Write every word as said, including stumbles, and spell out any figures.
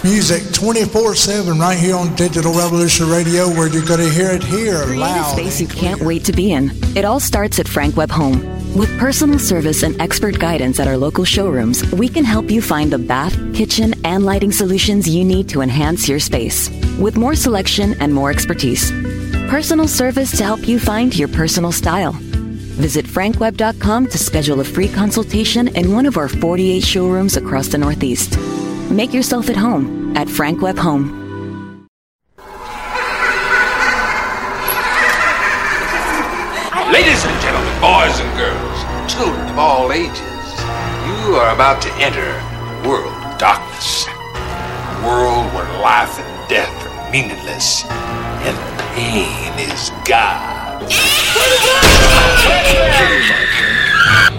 music twenty-four seven right here on Digital Revolution Radio, where you're going to hear it here Create loud. a space you can't wait to be in. It all starts at Frank Web Home. With personal service and expert guidance at our local showrooms, we can help you find the bath, kitchen, and lighting solutions you need to enhance your space. With more selection and more expertise. Personal service to help you find your personal style. Visit frank web dot com to schedule a free consultation in one of our forty-eight showrooms across the Northeast. Make yourself at home at Frank Web Home. Ladies and gentlemen, boys and girls, children of all ages, you are about to enter a world of darkness. A world where life and death are meaningless and pain is God.